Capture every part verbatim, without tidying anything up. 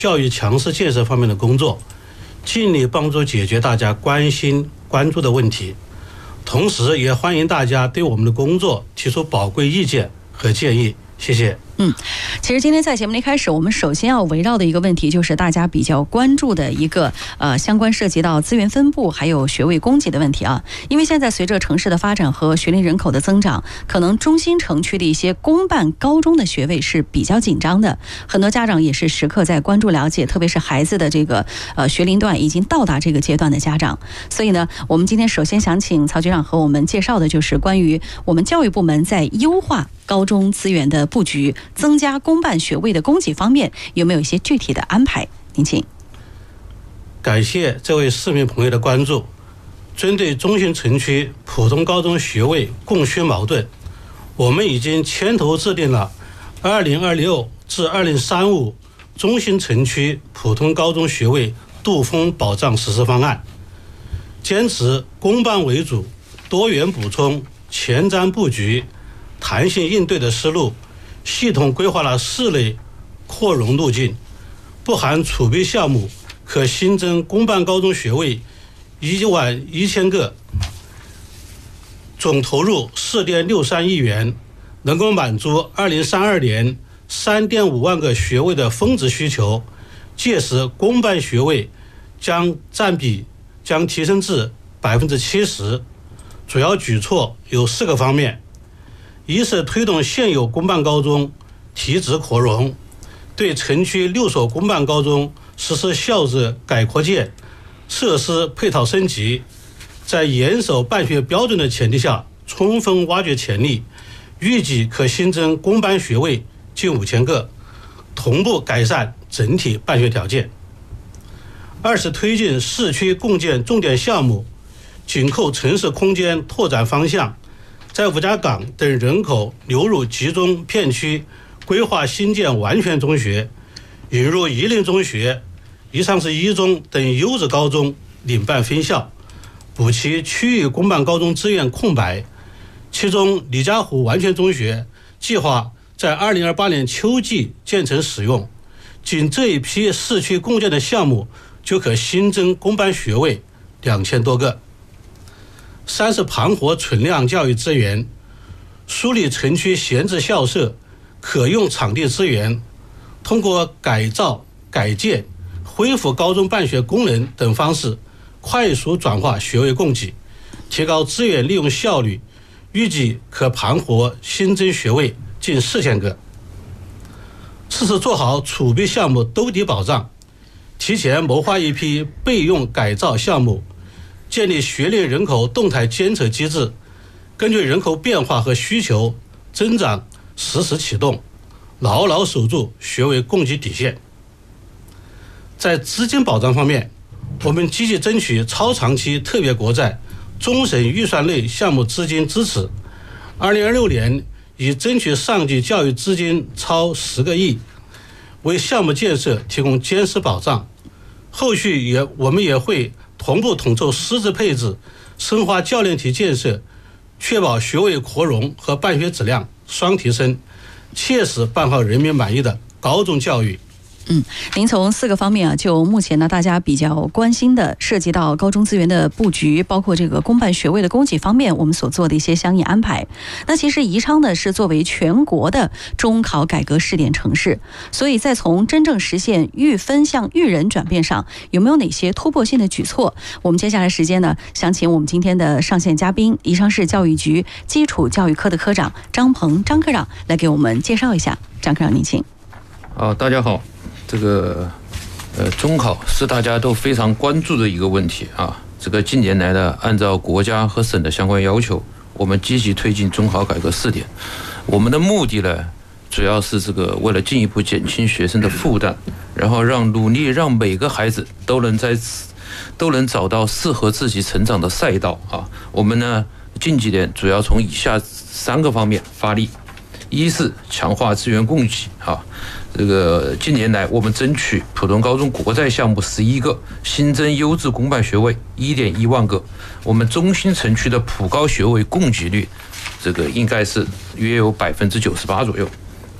教育强势建设方面的工作，尽力帮助解决大家关心关注的问题。同时也欢迎大家对我们的工作提出宝贵意见和建议。谢谢。 嗯，其实今天在节目的一开始，我们首先要围绕的一个问题，就是大家比较关注的一个呃相关涉及到资源分布还有学位供给的问题啊。因为现在随着城市的发展和学龄人口的增长，可能中心城区的一些公办高中的学位是比较紧张的，很多家长也是时刻在关注了解，特别是孩子的这个呃学龄段已经到达这个阶段的家长。所以呢，我们今天首先想请曹局长和我们介绍的就是关于我们教育部门在优化高中资源的布局、增加公办学位的供给方面有没有一些具体的安排？您请。 感谢这位市民朋友的关注。针对中心城区普通高中学位供需矛盾，我们已经牵头制定了二零二六至二零三五中心城区普通高中学位度峰保障实施方案，坚持公办为主、多元补充、前瞻布局、弹性应对的思路，系统规划了四类扩容路径，不含储备项目可新增公办高中学位一万一千个，总投入四点六三亿元，能够满足二零三二年三点五万个学位的峰值需求。届时公办学位将占比将提升至百分之七十。主要举措有四个方面：一是推动现有公办高中提质扩容，对城区六所公办高中实施校址改扩建、设施配套升级，在严守办学标准的前提下，充分挖掘潜力，预计可新增公办学位近五千个，同步改善整体办学条件。二是推进市区共建重点项目，紧扣城市空间拓展方向，在五家港等人口流入集中片区规划新建完全中学，引入宜林中学、宜昌市一中等优质高中领办分校，补齐区域公办高中资源空白。其中李家湖完全中学计划在二零二八年秋季建成使用，仅这一批市区共建的项目就可新增公办学位两千多个。三是盘活存量教育资源，梳理城区闲置校舍、可用场地资源，通过改造、改建、恢复高中办学功能等方式，快速转化学位供给，提高资源利用效率，预计可盘活新增学位近四千个。四是做好储备项目兜底保障，提前谋划一批备用改造项目，建立学龄人口动态监测机制，根据人口变化和需求增长实时启动，牢牢守住学位供给底线。在资金保障方面，我们积极争取超长期特别国债、终审预算类项目资金支持。二零二六年已争取上级教育资金超十个亿，为项目建设提供坚实保障。后续也我们也会同步统筹师资配置，深化教练体建设，确保学位扩容和办学质量双提升，切实办好人民满意的高中教育。 嗯，您从四个方面啊，就目前呢大家比较关心的，涉及到高中资源的布局，包括这个公办学位的供给方面，我们所做的一些相应安排。那其实宜昌呢是作为全国的中考改革试点城市，所以在从真正实现育分向育人转变上，有没有哪些突破性的举措？我们接下来时间呢，想请我们今天的上线嘉宾，宜昌市教育局基础教育科的科长张鹏张科长来给我们介绍一下。张科长，您请。 好，大家好。这个呃，中考是大家都非常关注的一个问题啊。这个近年来呢，按照国家和省的相关要求，我们积极推进中考改革试点。我们的目的呢，主要是这个为了进一步减轻学生的负担，然后让努力让每个孩子都能在都能找到适合自己成长的赛道啊。我们呢，近几年主要从以下三个方面发力：一是强化资源供给啊。这个近年来，我们争取普通高中国债项目十一个，新增优质公办学位一点一万个。我们中心城区的普高学位供给率，这个应该是约有百分之九十八左右。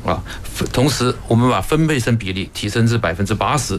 啊，同时我们把分配生比例提升至百分之八十。